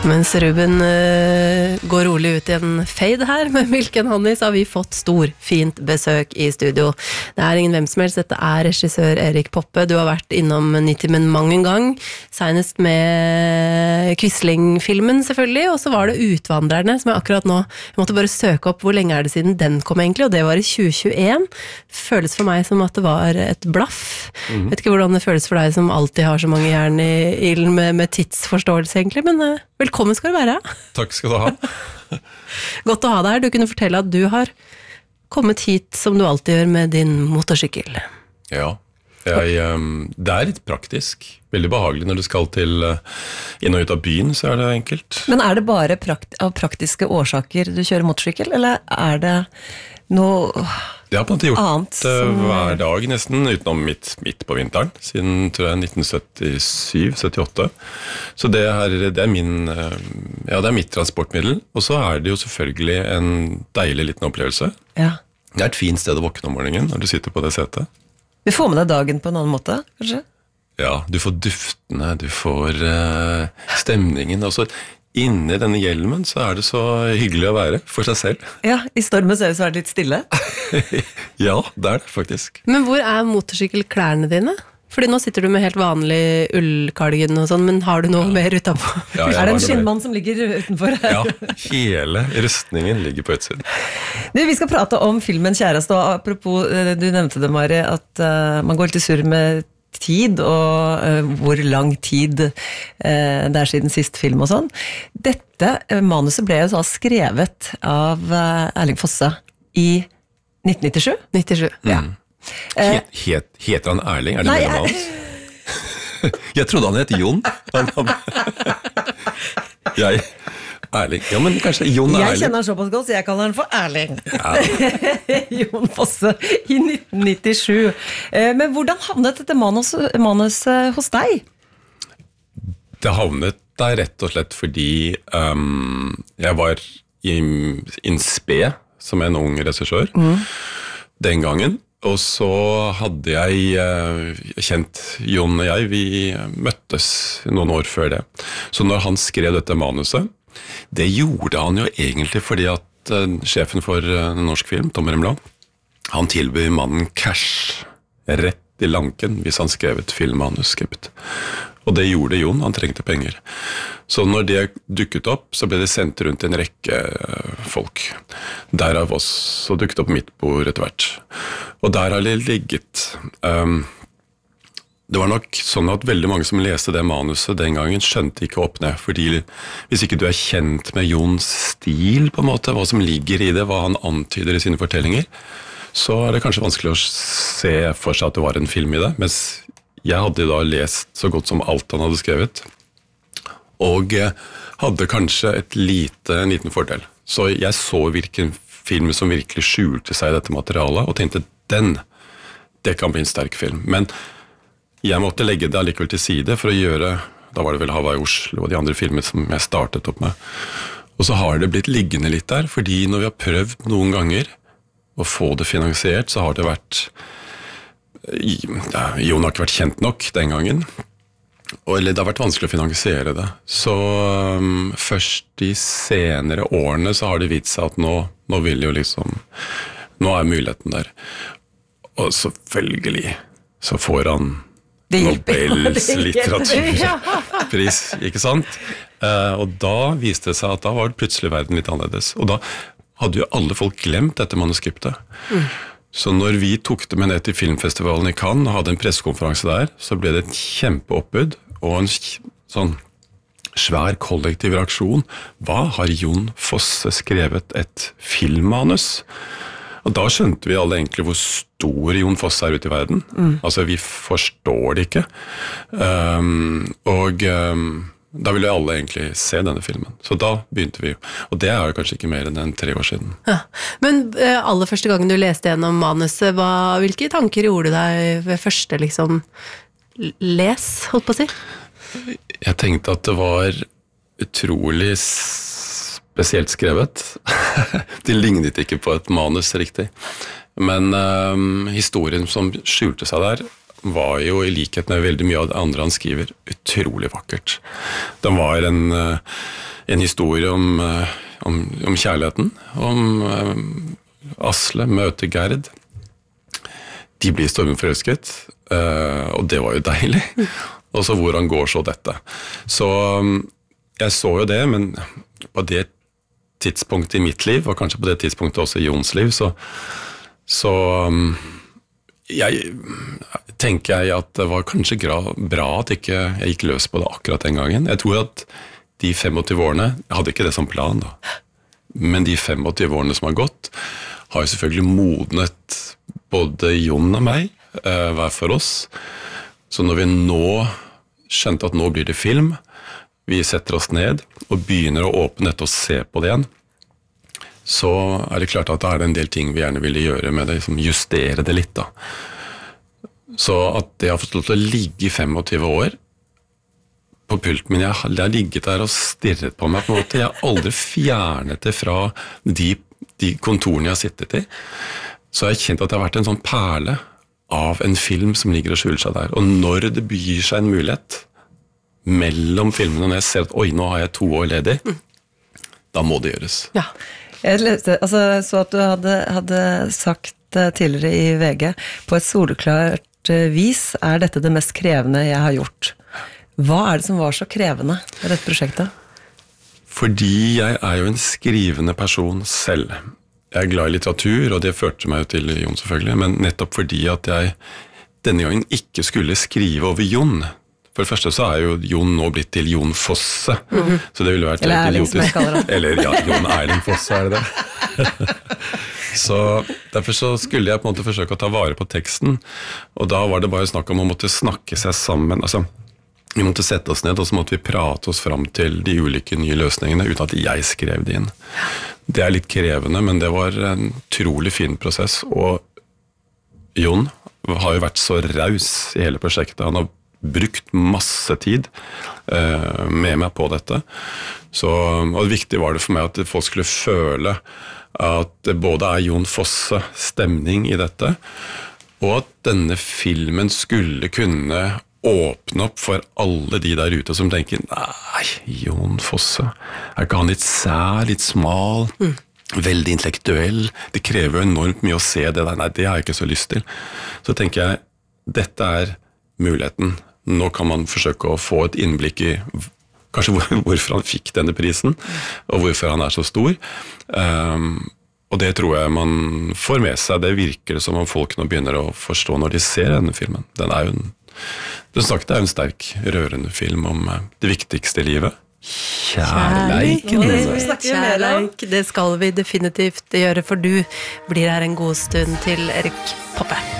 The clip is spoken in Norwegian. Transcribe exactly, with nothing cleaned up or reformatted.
Mens Ruben uh, går rolig ut i en fade her med Milk and Honey, så har vi fått stor, fint besøk i studio. Det er ingen hvem som helst, dette er regissør Erik Poppe. Du har vært innom Nitimen mang en gang, senest med Quisling-filmen selvfølgelig, og så var det Utvandrerne, som jeg akkurat nå, jeg måtte bare søke opp hvor lenge er det siden den kom egentlig, og det var i tjue tjueen. Føles for meg som at det var et blaff. Mm. Vet ikke hvordan det føles for deg som alltid har så mange jern i ilden med, med tidsforståelse egentlig, men uh, velkommen skal du være. Takk skal du ha. Godt å ha deg her. Du kunne fortelle at du har kommet hit som du alltid gjør med din motorsykkel. Ja, jeg, det er litt praktisk. Veldig behagelig når du skal til inn og ut av byen, så er det enkelt. Men er det bare prakt- av praktiske årsaker du kjører motorsykkel, eller er det noe Det har på en måte gjort annet det som... hver dag nesten, utenom midt, midt på vinteren, siden tror jeg nitten syttisju syttiåtte. Så det er, det er min, ja, det er mitt transportmiddel, og så er det jo selvfølgelig en deilig liten opplevelse. Ja. Det er et fint sted å våkne om morgenen når du sitter på det setet. Du får med deg dagen på en annen måte, kanskje? Ja, du får duftene, du får uh, stemningen, og så inni denne hjelmen så er det så hyggelig å være for seg selv. Ja, i stormen så er det så litt stille. Ja, det er det faktisk. Men hvor er motorsykkelklærne dine? Fordi nå sitter du med helt vanlig ullkardigan og sånn, men har du noe ja. mer utenpå? Ja, er det en skinnmann som ligger utenfor her? Ja, hele rustningen ligger på utsiden. Du, vi skal prate om filmen Kjæreste, og apropos, du nevnte det, Mari, at uh, man går litt i surr med tid, og uh, hvor lang tid uh, det er siden sist film og sånn. Dette uh, manuset ble jo så skrevet av uh, Erling Fosse i nitten nittisju. nittisju, ja. Mm. Het, het, heter han Erling? Er det Nei, mellom hans? Jeg trodde han het Jon. Jeg, Erling. Ja, men kanskje Jon er Erling. Jeg kjenner han såpass godt, så jeg kaller han for Erling. Ja. Jon Fosse i nitten nittisju. Men hvordan havnet dette manus, manuset hos deg? Det havnet der rett og slett fordi um, jeg var i Inspe som en ung regissør mm. den gangen. Og så hadde jeg uh, kjent Jon og jeg, vi møttes noen år før det. Så når han skrev dette manuset, det gjorde han jo egentlig fordi at uh, sjefen for uh, norsk film, Tom Remland, han tilbød mannen cash rett i lanken hvis han skrev et filmmanuskript. Og det gjorde Jon, han trengte penger. Så når det dukket opp, så ble det sendt rundt en rekke folk. Derav oss, så dukket opp mitt bord etter hvert. Og der har det ligget. Um, det var nok sånn at veldig mange som leste det manuset den gangen skjønte ikke opp ned, fordi hvis ikke du er kjent med Jons stil på en måte, hva som ligger i det, hva han antyder i sine fortellinger, så er det kanskje vanskelig å se for seg at det var en film i det, mens jeg hadde da lest så godt som alt han hadde skrevet, og hadde kanskje et lite, en liten fordel. Så jeg så hvilken film som virkelig skjulte seg i dette materialet, og tenkte, den, det kan bli en sterk film. Men jeg måtte legge det allikevel til side for å gjøre, da var det vel Hawaii Oslo og de andre filmer som jeg startet opp med. Og så har det blitt liggende litt der, fordi når vi har prøvd noen ganger å få det finansiert, så har det vært ja, Jon har ikke vært kjent nok den gangen, og eller det har vært vanskelig å finansiere det. Så um, først de senere årene så har det vist seg at nå, nå vil jo liksom, nå er muligheten der. Og selvfølgelig så får han Nobels litteraturpris, ikke sant? Uh, og da viste det seg at da var plutselig verden litt annerledes. Og da hadde jo alle folk glemt dette manuskriptet. Mm. Så når vi tok det med ned til filmfestivalen i Cannes og hadde en pressekonferanse der, så ble det et kjempeoppbud og en sånn svær kollektiv reaksjon. Hva har Jon Fosse skrevet et filmmanus? Og da skjønte vi alle egentlig hvor stor Jon Fosse er ute i verden. Mm. Altså, vi forstår det ikke. Um, og... Um, Da ville alle egentlig se denne filmen. Så da begynte vi. Og det er jo kanskje ikke mer enn en tre år siden. Ja. Men aller første gangen du leste gjennom manuset, hva, hvilke tanker gjorde du deg ved første liksom, les, holdt på å si? Jeg tenkte at det var utrolig spesielt skrevet. Det lignet ikke på et manus riktig. Men um, historien som skjulte seg der, var jo, i likhet med veldig mye av det andre han skriver, utrolig vakkert. Den var en, en historie om, om, om kjærligheten, om Asle møter Gerd. De blir stormforelsket, og det var jo deilig. Og så hvordan går så dette. Så jeg så jo det, men på det tidspunktet i mitt liv, og kanskje på det tidspunktet også i Jons liv, så, så jeg, tenker jeg at det var kanskje bra at ikke jeg gikk løs på det akkurat den gangen. Jeg tror at de tjuefem årene, jeg hadde ikke det som plan da, men de tjuefem årene som har gått, har jo selvfølgelig modnet både Jon og meg, uh, hver for oss. Så når vi nå skjønte at nå blir det film, vi setter oss ned og begynner å åpne dette og se på det igjen, så er det klart at det er en del ting vi gjerne ville gjøre med det, liksom justere det litt da. Så at det har fått lov til å ligge i tjuefem år på pulten min, jeg har ligget der og stirret på meg på en måte, jeg har aldri fjernet det fra de, de kontorene jeg har sittet i, så jeg har kjent at det har vært en sånn perle av en film som ligger og skjuler seg der, og når det byr seg en mulighet mellom filmene, når jeg ser at oi, nå har jeg to år ledig, da må det gjøres. Ja. Jeg leste, altså, så at du hadde, hadde sagt tidligere i V G, på et soleklart vis er dette det mest krevende jeg har gjort. Hva er det som var så krevende med dette prosjektet? Fordi jeg er jo en skrivende person selv. Jeg er glad i litteratur, og det førte meg jo til Jon selvfølgelig, men nettopp fordi at jeg denne gangen ikke skulle skrive over Jon. For det første så er jo Jon nå blitt til Jon Fosse, mm-hmm. så det ville vært Eller Erling, som jeg kaller han. Eller ja, Jon Erling Fosse, er det det? Så derfor så skulle jeg på en måte forsøke å ta vare på teksten, og da var det bare snakk om å måtte snakke seg sammen, altså vi måtte sette oss ned, og så måtte vi prate oss fram til de ulike nye løsningene, uten at jeg skrev det inn. Det er litt krevende, men det var en utrolig fin prosess, og Jon har jo vært så raus i hele prosjektet, han har brukt masse tid uh, med meg på dette. Så, og det viktige var det for meg at folk skulle føle at det både er Jon Fosse stemning i dette, og at denne filmen skulle kunne åpne opp for alle de der ute som tenker, nei, Jon Fosse, er ikke han litt sær, litt smal, mm. veldig intellektuell, det krever enormt mye å se det der, nei, det har jeg ikke så lyst til. Så tenker jeg, dette er muligheten. Nå kan man forsøke å få et innblikk i kanskje hvor, hvorfor han fikk denne prisen, og hvorfor han er så stor. Um, og det tror jeg man får med seg. Det virker som om folk nå begynner å forstå når de ser denne filmen. Den er jo en, den sagt, det er en sterk, rørende film om det viktigste i livet. Kjærleik. Kjærleik, det skal vi definitivt gjøre, for du blir her en god stund til Erik Poppe.